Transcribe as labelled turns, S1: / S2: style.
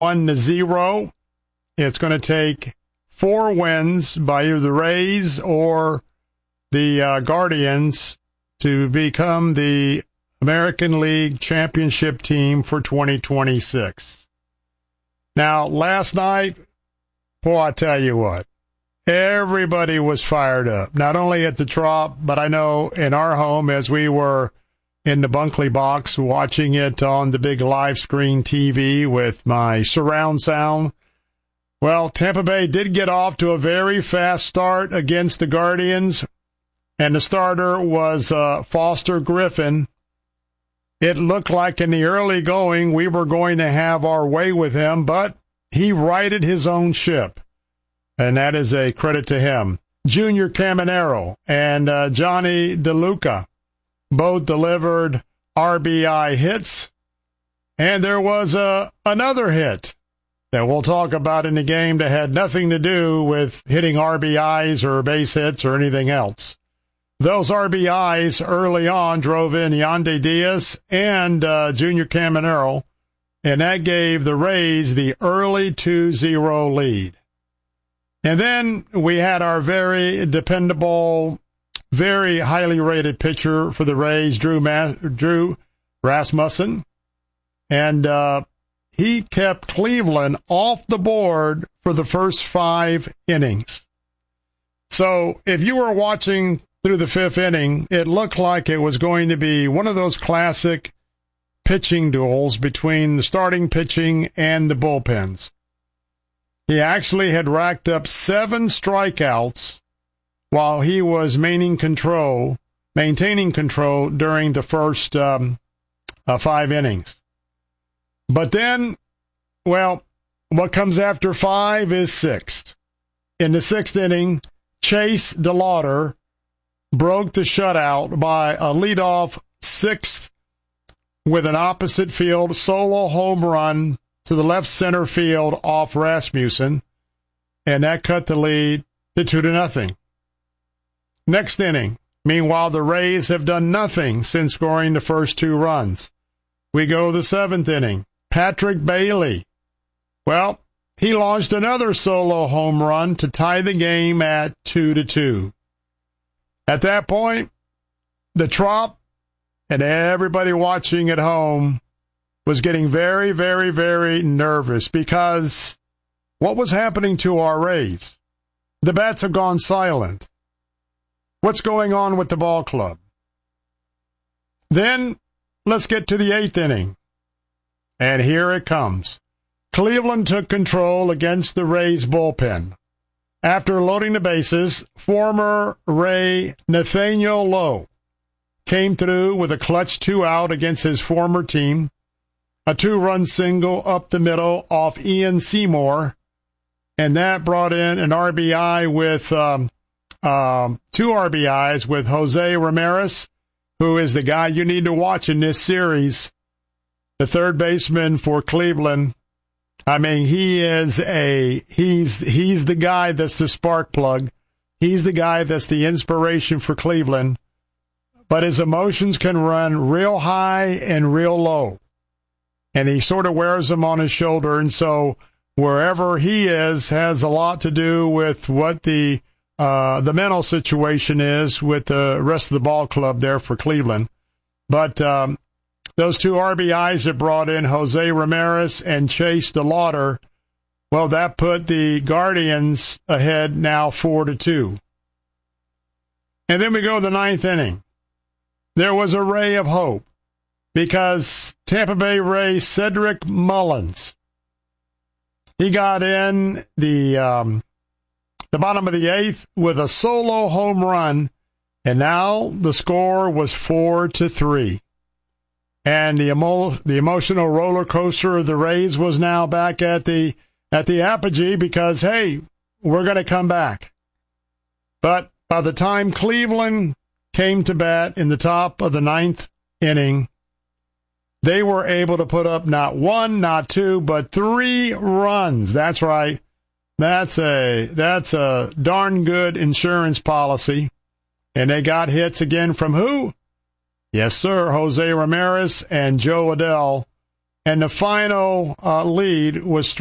S1: 1-0. It's going to take 4 wins by either the Rays or the Guardians to become the American League Championship team for 2026. Now, last night, boy, I tell you what, everybody was fired up, not only at the Trop, but I know in our home as we were in the Bunkley box watching it on the big live screen TV with my surround sound. Well, Tampa Bay did get off to a very fast start against the Guardians, and the starter was Foster Griffin. It looked like in the early going we were going to have our way with him, but he righted his own ship, and that is a credit to him. Junior Caminero and Johnny DeLuca both delivered RBI hits, and there was another hit that we'll talk about in the game that had nothing to do with hitting RBIs or base hits or anything else. Those RBIs early on drove in Yandy Diaz and Junior Caminero, and that gave the Rays the early 2-0 lead. And then we had our very dependable, very highly rated pitcher for the Rays, Drew Rasmussen, and he kept Cleveland off the board for the first 5 innings. So if you were watching through the 5th inning, it looked like it was going to be one of those classic pitching duels between the starting pitching and the bullpens. He actually had racked up 7 strikeouts while he was maintaining control during the first 5 innings. But then, well, what comes after 5 is 6th. In the 6th inning, Chase DeLauder broke the shutout by a leadoff 6th with an opposite field solo home run to the left center field off Rasmussen, and that cut the lead to 2-0. Next inning, meanwhile, the Rays have done nothing since scoring the first 2 runs. We go to the 7th inning. Patrick Bailey, well, he launched another solo home run to tie the game at 2-2. At that point, the Trop and everybody watching at home was getting very, very, very nervous because what was happening to our Rays? The bats have gone silent. What's going on with the ball club? Then let's get to the 8th inning. And here it comes. Cleveland took control against the Rays bullpen. After loading the bases, former Ray Nathaniel Lowe came through with a clutch 2-out against his former team, a 2-run single up the middle off Ian Seymour, and that brought in an RBI with 2 RBIs with Jose Ramirez, who is the guy you need to watch in this series. The third baseman for Cleveland. I mean, he's the guy that's the spark plug. He's the guy that's the inspiration for Cleveland. But his emotions can run real high and real low. And he sort of wears them on his shoulder. And so wherever he is has a lot to do with what the mental situation is with the rest of the ball club there for Cleveland. But those 2 RBIs that brought in Jose Ramirez and Chase DeLauder, well, that put the Guardians ahead now 4-2. And then we go to the 9th inning. There was a ray of hope because Tampa Bay Rays Cedric Mullins, he got in the bottom of the 8th with a solo home run, and now the score was 4-3. And the emotional roller coaster of the Rays was now back at the apogee because, hey, we're going to come back. But by the time Cleveland came to bat in the top of the 9th inning, they were able to put up not 1, not 2, but 3 runs. That's right. That's a darn good insurance policy. And they got hits again from who? Yes, sir, Jose Ramirez and Joe Adell. and the final lead was